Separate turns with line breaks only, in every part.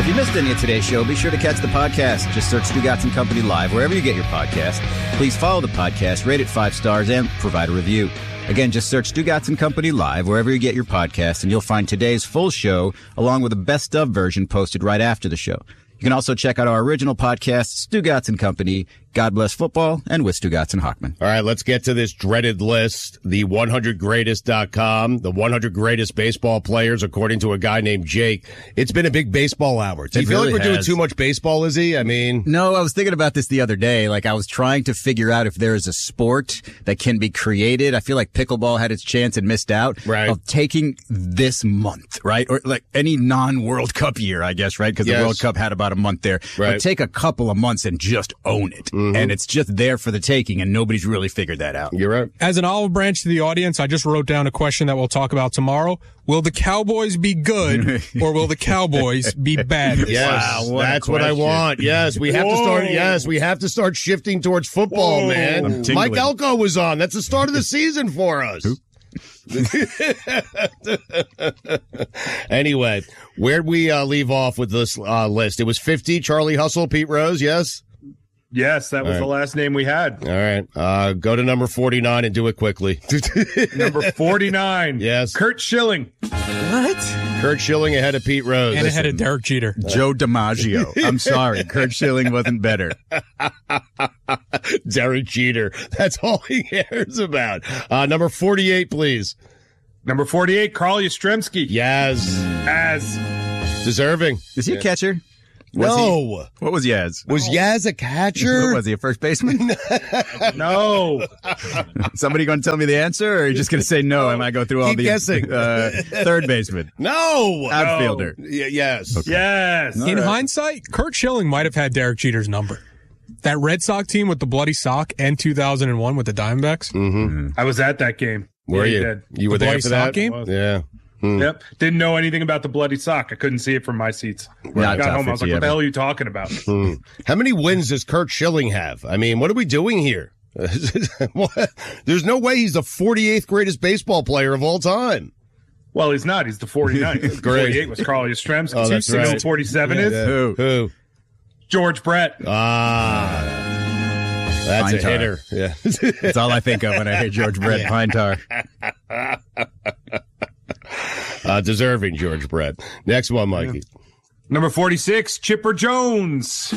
If you missed any of today's show, be sure to catch the podcast. Just search Stugotz & Company Live wherever you get your podcast. Please follow the podcast, rate it 5 stars, and provide a review. Again, just search Stugotz & Company Live wherever you get your podcast, and you'll find today's full show along with a best of version posted right after the show. You can also check out our original podcast, Stugotz & Company, God Bless Football, and with Stugotz and Hochman.
All right, let's get to this dreaded list, the 100greatest.com, the 100 greatest baseball players, according to a guy named Jake. It's been a big baseball hour. Do you feel like we're doing too much baseball, Izzy? I mean...
No, I was thinking about this the other day. Like, I was trying to figure out if there is a sport that can be created. I feel like pickleball had its chance and missed out.
Right.
Of taking this month, right? Or like any non-World Cup year, I guess, right? Because the World Cup had about a month there.
Right.
But take a couple of months and just own it. And it's just there for the taking, and nobody's really figured that out.
You're right.
As an olive branch to the audience, I just wrote down a question that we'll talk about tomorrow. Will the Cowboys be good, or will the Cowboys be bad?
Yes, wow, that's what I want. Yes, we have to start. Yes, we have to start shifting towards football, man. Mike Elko was on. That's the start of the season for us. Anyway, where'd we leave off with this list? It was 50, Charlie Hustle, Pete Rose, yes?
Yes, that was the last name we had.
All right. Go to number 49 and do it quickly.
Number 49.
Yes.
Kurt Schilling.
What?
Kurt Schilling ahead of Pete Rose.
And ahead of Derek Jeter.
Joe DiMaggio. I'm sorry. Kurt Schilling wasn't better.
Derek Jeter. That's all he cares about. Number 48, please.
Number 48, Carl Yastrzemski.
Yaz.
As
Deserving.
Is he a catcher?
No.
What was Yaz?
Was Yaz a catcher?
What was he, a first baseman?
No.
Somebody going to tell me the answer, or are you just going to say no? And I go through all
Keep
the
guessing.
Third baseman?
No.
Outfielder?
Yes.
Okay.
Yes.
In hindsight, Kurt Schilling might have had Derek Jeter's number. That Red Sox team with the bloody sock and 2001 with the Diamondbacks.
Mm-hmm.
I was at that game.
Were you?
Did.
You were there for that
game?
Yeah.
Yep. Didn't know anything about the bloody sock. I couldn't see it from my seats. When I got home, I was like, what the hell are you talking about?
How many wins does Kurt Schilling have? I mean, what are we doing here? There's no way he's the 48th greatest baseball player of all time.
Well, he's not. He's the 49th.
Great.
48 was Carl Yastrzemski.
Oh, that's right.
47 is?
Yeah. Who?
George Brett.
That's
Pine
a
tar.
hitter. Yeah.
That's all I think of when I hear George Brett, Pine Tar.
Deserving George Brett. Next one, Mikey.
Number 46, Chipper Jones.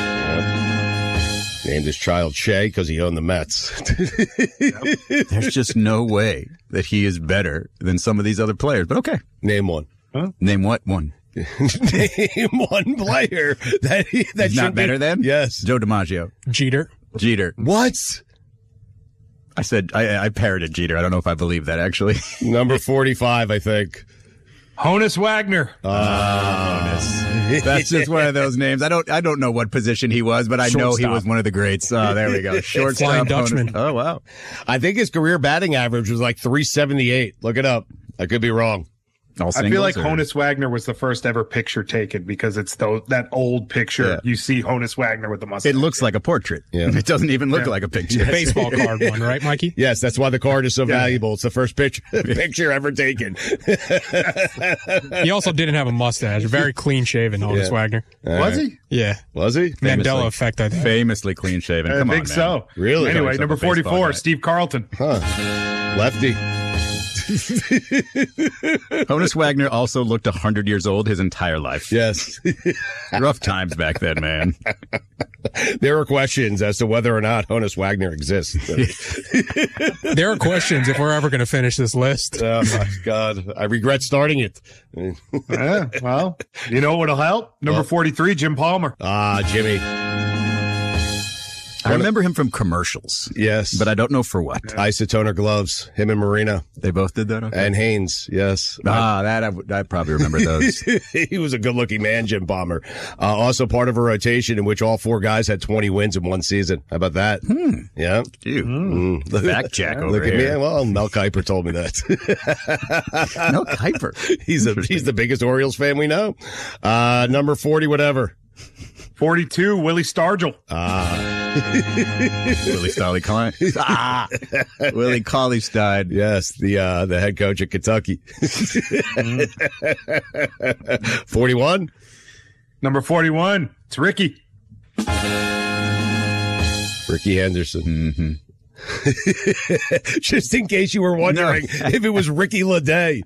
Named his child Shea because he owned the Mets.
There's just no way that he is better than some of these other players. But okay.
Name one.
Name what one?
Name one player that
He's not better than?
Yes.
Joe DiMaggio.
Jeter.
What?
I said, I parroted Jeter. I don't know if I believe that, actually.
Number 45, I think.
Honus Wagner.
That's just one of those names. I don't know what position he was, but I know he was one of the greats. Oh, there we go. Shortstop.
Flying Dutchman.
Oh, wow.
I think his career batting average was like 378. Look it up. I could be wrong.
All
I feel like
singles, or-
Honus Wagner was the first ever picture taken because it's that old picture.
Yeah.
You see Honus Wagner with the mustache.
It looks like a portrait.
Yeah.
It doesn't even look like a picture.
Baseball card one, right, Mikey?
Yes, that's why the card is so valuable. It's the first picture ever taken.
He also didn't have a mustache. Very clean shaven, Honus Wagner.
Was he?
Yeah.
Was he?
Mandela effect, I think.
Famously clean shaven.
I
Come on,
think
man.
so.
Really?
Anyway,
Always
number
up a baseball
44,
guy.
Steve Carlton.
Lefty.
Honus Wagner also looked 100 years old his entire life.
Yes.
Rough times back then, man.
There are questions as to whether or not Honus Wagner exists.
There are questions if we're ever going to finish this list.
Oh, my God. I regret starting it.
Yeah, well, you know what'll help? Number 43, Jim Palmer.
Jimmy.
I remember him from commercials.
Yes.
But I don't know for what.
Isotoner gloves. Him and Marina.
They both did that? Okay.
And Haynes. Yes.
I probably remember those.
He was a good-looking man, Jim Palmer. Also part of a rotation in which all four guys had 20 wins in one season. How about that? Yeah.
Ew. Fact check over
Look at
here.
me. Well, Mel Kiper told me that.
No, Kuiper.
He's the biggest Orioles fan we know. Number 40, whatever.
42, Willie Stargell.
Willie Starley Klein. Willie Cauley-Stein.
Yes, the head coach at Kentucky. 41.
Number 41, it's Ricky.
Ricky Henderson. Mm-hmm. Just in case you were wondering if it was Ricky LeDay.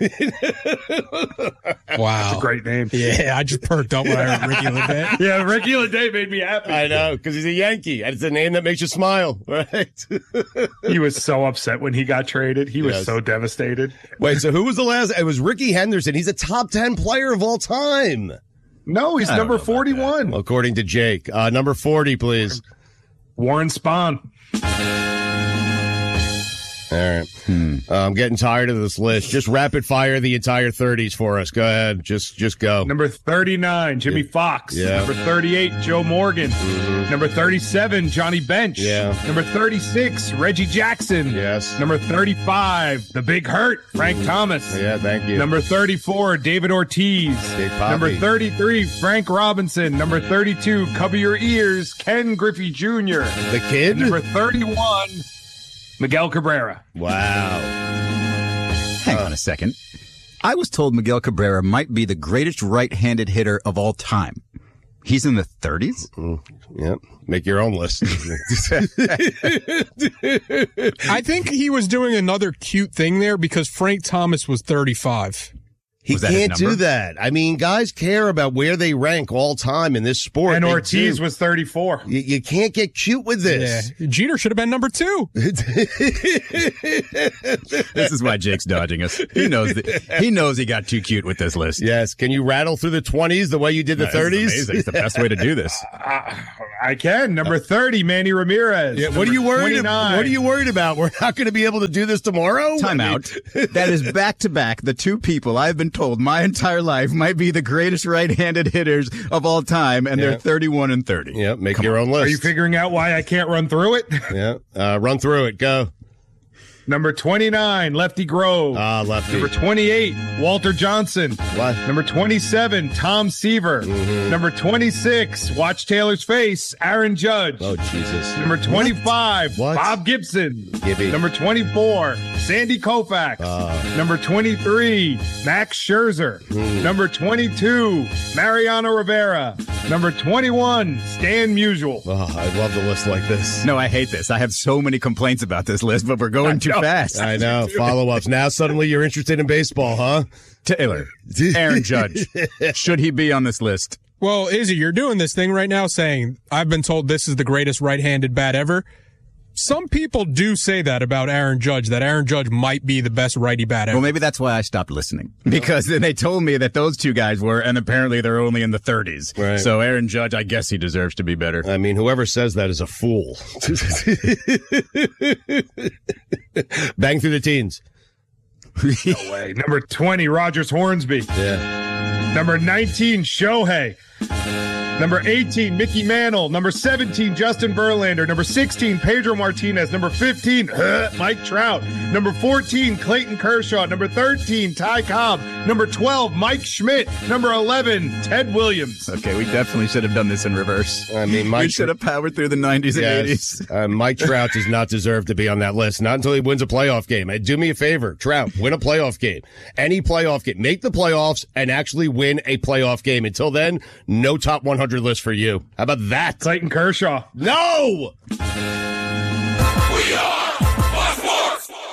Wow.
That's a great name.
Yeah, I just perked up when I heard Ricky LeDay.
Yeah, Ricky LeDay made me happy.
I know, because he's a Yankee, and it's a name that makes you smile, right?
He was so upset when he got traded. He was so devastated.
Wait, so who was the last? It was Ricky Henderson. He's a top 10 player of all time.
No, he's number 41.
According to Jake. Number 40, please.
Warren Spahn.
All right. I'm getting tired of this list. Just rapid fire the entire 30s for us. Go ahead. Just go.
Number 39, Jimmy Fox.
Yeah.
Number 38, Joe Morgan.
Mm-hmm.
Number 37, Johnny Bench.
Yeah.
Number 36, Reggie Jackson.
Yes.
Number 35, The Big Hurt, Frank Thomas.
Yeah, thank you.
Number 34, David Ortiz.
Big Poppy.
Number 33, Frank Robinson. Number 32, cover your ears, Ken Griffey Jr.
The kid?
And number 31, Miguel Cabrera.
Wow.
Hang on a second. I was told Miguel Cabrera might be the greatest right-handed hitter of all time. He's in the 30s?
Yep. Make your own list.
I think he was doing another cute thing there because Frank Thomas was 35.
He can't do that. I mean, guys care about where they rank all time in this sport.
And Ortiz was 34.
You can't get cute with this.
Yeah. Jeter should have been number 2.
This is why Jake's dodging us. He knows he got too cute with this list.
Yes. Can you rattle through the 20s the way you did the 30s?
Amazing. It's the best way to do this.
I can. Number 30, Manny Ramirez.
Yeah, what are you worried about? What are you worried about? We're not going to be able to do this tomorrow?
Time out. That is back to back the two people I've been told my entire life might be the greatest right-handed hitters of all time, and they're 31 and 30.
Yeah, make your own list.
Are you figuring out why I can't run through it?
Yeah, run through it. Go.
Number 29, Lefty Grove.
Lefty.
Number 28, Walter Johnson.
What?
Number 27, Tom Seaver.
Mm-hmm.
Number 26, watch Taylor's face, Aaron Judge.
Oh, Jesus.
Number 25,
What?
Bob Gibson.
Gibby.
Number 24, Sandy Koufax. Number 23, Max Scherzer. Number 22, Mariano Rivera. Number 21, Stan Musial.
Oh, I love the list like this.
No, I hate this. I have so many complaints about this list, but we're going too fast.
I know. Follow-ups. Now suddenly you're interested in baseball, huh?
Taylor, Aaron Judge, should he be on this list?
Well, Izzy, you're doing this thing right now saying, I've been told this is the greatest right-handed bat ever. Some people do say that about Aaron Judge, that Aaron Judge might be the best righty bat ever.
Well, maybe that's why I stopped listening. Because then they told me that those two guys were, and apparently they're only in the 30s.
Right.
So Aaron Judge, I guess he deserves to be better.
I mean, whoever says that is a fool. Bang through the teens.
No way. Number 20, Rogers Hornsby.
Yeah.
Number 19, Shohei. Number 18, Mickey Mantle. Number 17, Justin Verlander. Number 16, Pedro Martinez. Number 15, Mike Trout. Number 14, Clayton Kershaw. Number 13, Ty Cobb. Number 12, Mike Schmidt. Number 11, Ted Williams.
Okay, we definitely should have done this in reverse.
I mean,
we should have powered through the 90s and 80s.
Mike Trout does not deserve to be on that list. Not until he wins a playoff game. Do me a favor, Trout, win a playoff game. Any playoff game. Make the playoffs and actually win a playoff game. Until then, no top 100 list for you. How about that?
Clayton Kershaw.
No!
We are Fox Sports.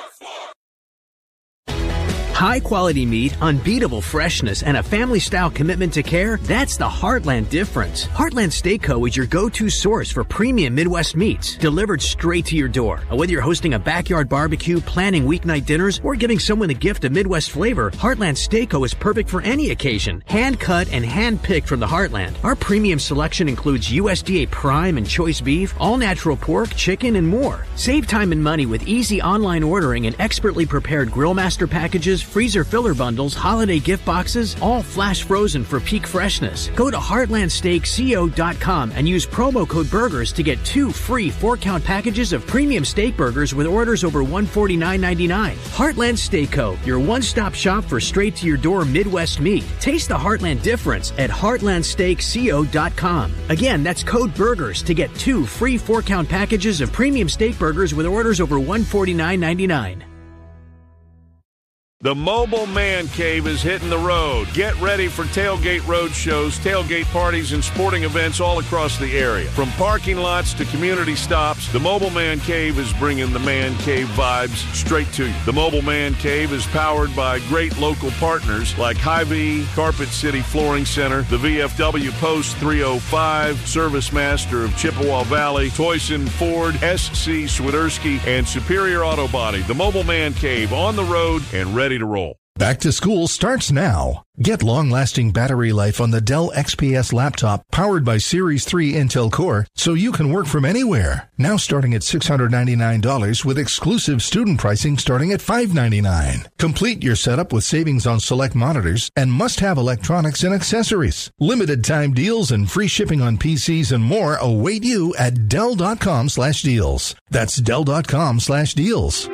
High quality meat, unbeatable freshness, and a family-style commitment to care, that's the Heartland difference. Heartland Steak Co. is your go-to source for premium Midwest meats, delivered straight to your door. Whether you're hosting a backyard barbecue, planning weeknight dinners, or giving someone a gift of Midwest flavor, Heartland Steak Co. is perfect for any occasion. Hand-cut and hand-picked from the Heartland. Our premium selection includes USDA Prime and Choice Beef, all-natural pork, chicken, and more. Save time and money with easy online ordering and expertly prepared Grillmaster packages, freezer filler bundles, holiday gift boxes, all flash frozen for peak freshness. Go to heartlandsteakco.com and use promo code BURGERS to get 2 free 4-count packages of premium steak burgers with orders over $149.99. Heartland Steak Co., your one-stop shop for straight-to-your-door Midwest meat. Taste the Heartland difference at heartlandsteakco.com. Again, that's code BURGERS to get 2 free 4-count packages of premium steak burgers with orders over $149.99.
The Mobile Man Cave is hitting the road. Get ready for tailgate road shows, tailgate parties, and sporting events all across the area. From parking lots to community stops, the Mobile Man Cave is bringing the Man Cave vibes straight to you. The Mobile Man Cave is powered by great local partners like Hy-Vee, Carpet City Flooring Center, the VFW Post 305, Service Master of Chippewa Valley, Toyson Ford, SC Swiderski, and Superior Auto Body. The Mobile Man Cave on the road and ready to roll.
Back to school starts now. Get long-lasting battery life on the Dell XPS laptop powered by Series 3 Intel Core so you can work from anywhere. Now starting at $699 with exclusive student pricing starting at $599. Complete your setup with savings on select monitors and must-have electronics and accessories. Limited time deals and free shipping on PCs and more await you at Dell.com/deals. That's Dell.com/deals.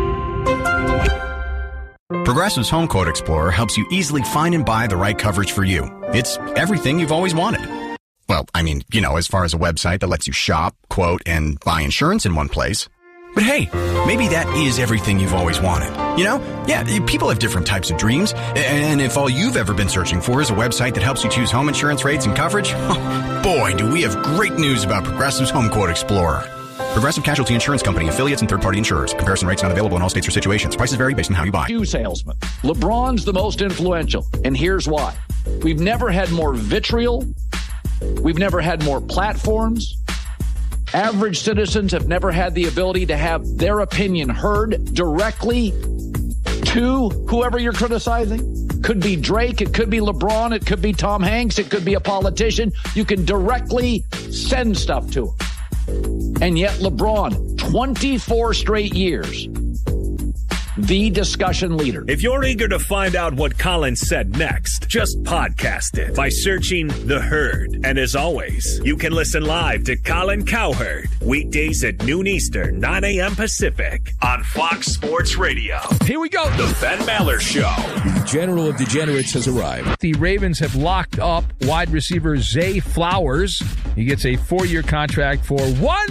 Progressive's Home Quote Explorer helps you easily find and buy the right coverage for you. It's everything you've always wanted. Well, I mean, as far as a website that lets you shop, quote, and buy insurance in one place. But hey, maybe that is everything you've always wanted. Yeah, people have different types of dreams. And if all you've ever been searching for is a website that helps you choose home insurance rates and coverage, boy, do we have great news about Progressive's Home Quote Explorer. Progressive Casualty Insurance Company, affiliates, and third-party insurers. Comparison rates not available in all states or situations. Prices vary based on how you buy.
Shoe salesman. LeBron's the most influential, and here's why. We've never had more vitriol. We've never had more platforms. Average citizens have never had the ability to have their opinion heard directly to whoever you're criticizing. Could be Drake, it could be LeBron, it could be Tom Hanks, it could be a politician. You can directly send stuff to them. And yet LeBron, 24 straight years, the discussion leader.
If you're eager to find out what Colin said next, just podcast it by searching The Herd. And as always, you can listen live to Colin Cowherd, weekdays at noon Eastern, 9 a.m. Pacific on Fox Sports Radio.
Here we go.
The Ben Maller Show.
The General of Degenerates has arrived.
The Ravens have locked up wide receiver Zay Flowers. He gets a 4-year contract for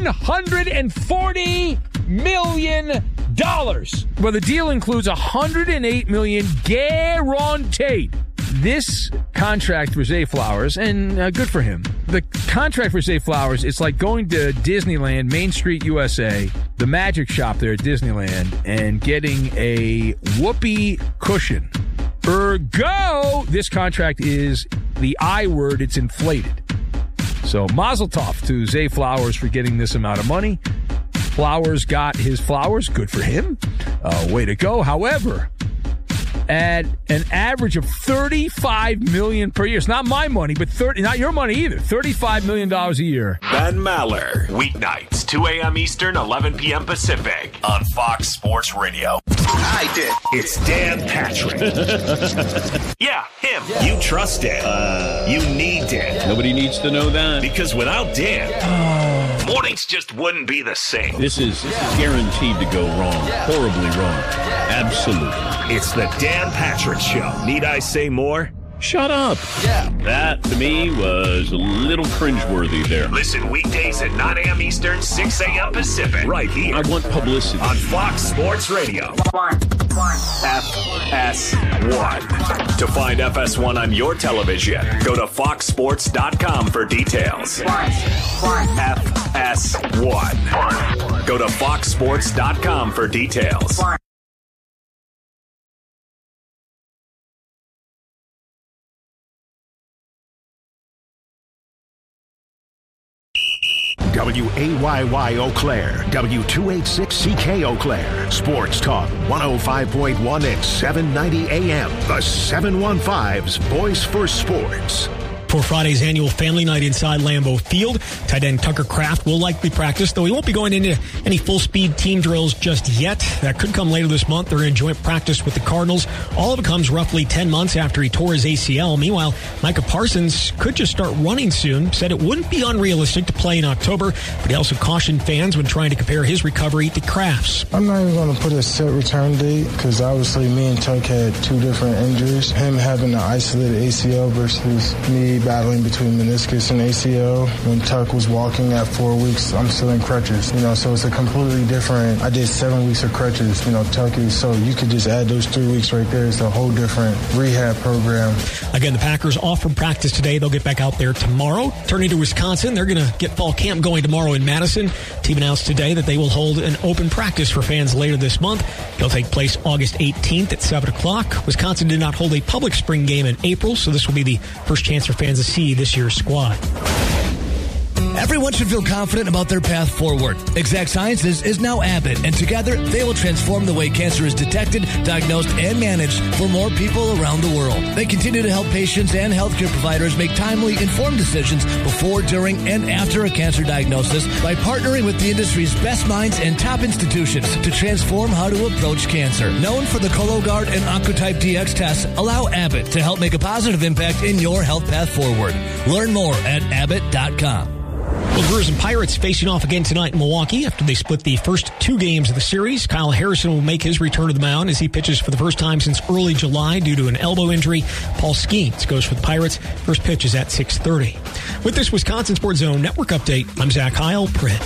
$140 million. Well, the deal includes $108 million guaranteed. This contract for Zay Flowers, and good for him. The contract for Zay Flowers, it's like going to Disneyland, Main Street, USA, the magic shop there at Disneyland, and getting a whoopee cushion. Ergo, this contract is the I word, it's inflated. So mazel tov to Zay Flowers for getting this amount of money. Flowers got his flowers. Good for him. Way to go. However, at an average of $35 million per year. It's not my money, but not your money either. $35 million a year.
Ben Maller, weeknights, 2 a.m. Eastern, 11 p.m. Pacific on Fox Sports Radio.
I did.
It's Dan Patrick. Yeah, him. Yeah. You trust Dan. You need Dan.
Nobody needs to know that.
Because without Dan, mornings just wouldn't be the same.
This is guaranteed to go wrong. Horribly wrong. Absolutely.
It's the Dan Patrick Show. Need I say more?
Shut up. Yeah. That, to me, was a little cringeworthy there.
Listen weekdays at 9 a.m. Eastern, 6 a.m. Pacific. Right here.
I want publicity.
On Fox Sports Radio. FS1. To find FS1 on your television, go to foxsports.com for details. FS1. Go to foxsports.com for details.
WAYY Eau Claire, W286CK Eau Claire, Sports Talk 105.1 and 790 AM. The 715's Voice for Sports.
For Friday's annual family night inside Lambeau Field, tight end Tucker Kraft will likely practice, though he won't be going into any full-speed team drills just yet. That could come later this month. They're in joint practice with the Cardinals. All of it comes roughly 10 months after he tore his ACL. Meanwhile, Micah Parsons could just start running soon. Said it wouldn't be unrealistic to play in October, but he also cautioned fans when trying to compare his recovery to Kraft's.
I'm not even going to put a set return date because obviously me and Tuck had two different injuries. Him having an isolated ACL versus me me battling between meniscus and ACL. When Tuck was walking at 4 weeks, I'm still in crutches, so it's a completely different. I did 7 weeks of crutches, Tuck is, so you could just add those 3 weeks right there. It's a whole different rehab program.
Again, the Packers off from practice today. They'll get back out there tomorrow. Turning to Wisconsin, they're going to get fall camp going tomorrow in Madison. Team announced today that they will hold an open practice for fans later this month. It'll take place August 18th at 7 o'clock. Wisconsin did not hold a public spring game in April, so this will be the first chance for fans to see this year's squad.
Everyone should feel confident about their path forward. Exact Sciences is now Abbott, and together they will transform the way cancer is detected, diagnosed, and managed for more people around the world. They continue to help patients and healthcare providers make timely, informed decisions before, during, and after a cancer diagnosis by partnering with the industry's best minds and top institutions to transform how to approach cancer. Known for the Cologuard and Oncotype DX tests, allow Abbott to help make a positive impact in your health path forward. Learn more at Abbott.com.
Well, Brewers and Pirates facing off again tonight in Milwaukee after they split the first 2 games of the series. Kyle Harrison will make his return to the mound as he pitches for the first time since early July due to an elbow injury. Paul Skeens goes for the Pirates. First pitch is at 6:30. With this Wisconsin Sports Zone Network update, I'm Zach Heil, Print.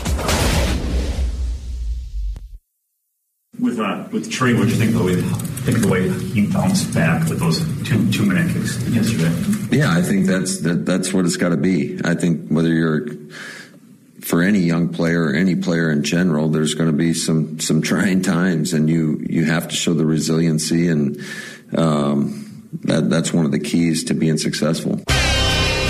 With Trey, what do you think of the way he bounced back with those two minute kicks yesterday?
Yeah, I think that's what it's got to be. I think whether you're for any young player or any player in general, there's going to be some trying times, and you have to show the resiliency, and that's one of the keys to being successful.